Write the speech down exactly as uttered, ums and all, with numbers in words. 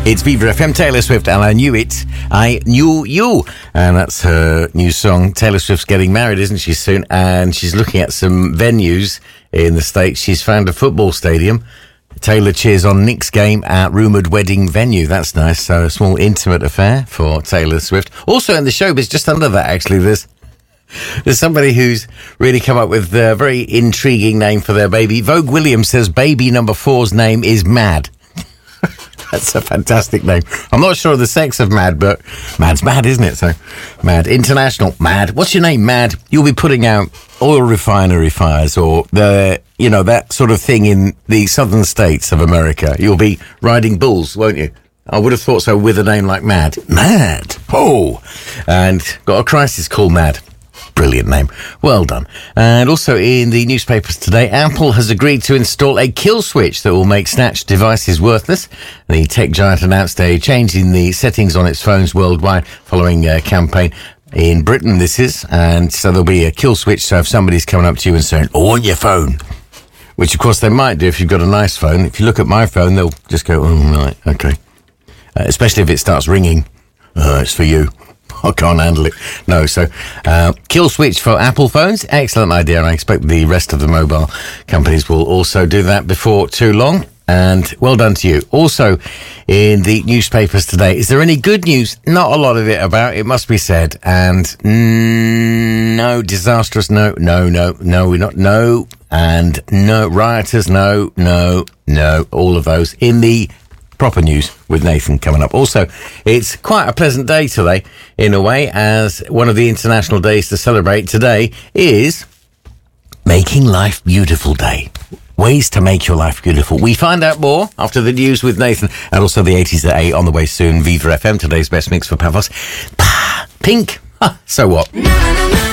It's Viva F M, Taylor Swift, and I knew it. I knew you. And that's her new song. Taylor Swift's getting married, isn't she, soon? And she's looking at some venues in the States. She's found a football stadium. Taylor cheers on Knicks game at rumoured wedding venue. That's nice. So a small intimate affair for Taylor Swift. Also in the showbiz, just under that, actually, there's There's somebody who's really come up with a very intriguing name for their baby. Vogue Williams says baby number four's name is Mad. That's a fantastic name. I'm not sure of the sex of Mad, but Mad's mad, isn't it? So, Mad. International. Mad. What's your name, Mad? You'll be putting out oil refinery fires or the, you know, that sort of thing in the southern states of America. You'll be riding bulls, won't you? I would have thought so with a name like Mad. Mad. Oh. And got a crisis called Mad. Brilliant name. Well done. And also in the newspapers today, Apple has agreed to install a kill switch that will make snatched devices worthless. The tech giant announced a change in the settings on its phones worldwide following a campaign in Britain, this is. And so there'll be a kill switch, so if somebody's coming up to you and saying, "Oh, I want your phone," which of course they might do if you've got a nice phone. If you look at my phone, they'll just go, "Oh, right, okay." Uh, especially if it starts ringing. Uh, it's for you. I can't handle it. No, so uh, kill switch for Apple phones. Excellent idea, and I expect the rest of the mobile companies will also do that before too long. And well done to you. Also, in the newspapers today, is there any good news? Not a lot of it about, it must be said. And mm, no, disastrous, no, no, no, no, we're not, no. And no, rioters, no, no, no. All of those in the proper news with Nathan coming up. Also, it's quite a pleasant day today, in a way, as one of the international days to celebrate today is Making Life Beautiful Day. Ways to make your life beautiful. We find out more after the news with Nathan, and also the eighties at eight on the way soon. Viva F M, today's best mix for Pavos. Pink. Huh, so what?